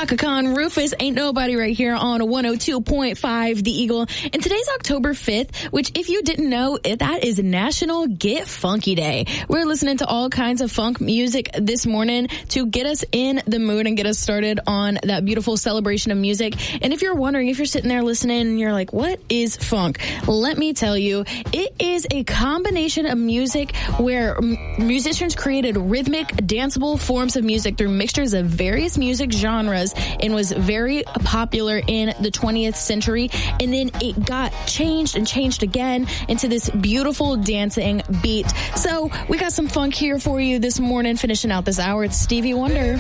Chaka Khan, Rufus, Ain't Nobody right here on 102.5 The Eagle. And today's October 5th, which if you didn't know, that is National Get Funky Day. We're listening to all kinds of funk music this morning to get us in the mood and get us started on that beautiful celebration of music. And if you're wondering, if you're sitting there listening and you're like, what is funk? Let me tell you, it is a combination of music where musicians created rhythmic, danceable forms of music through mixtures of various music genres and was very popular in the 20th century. And then it got changed and changed again into this beautiful dancing beat. So we got some funk here for you this morning, finishing out this hour. It's Stevie Wonder.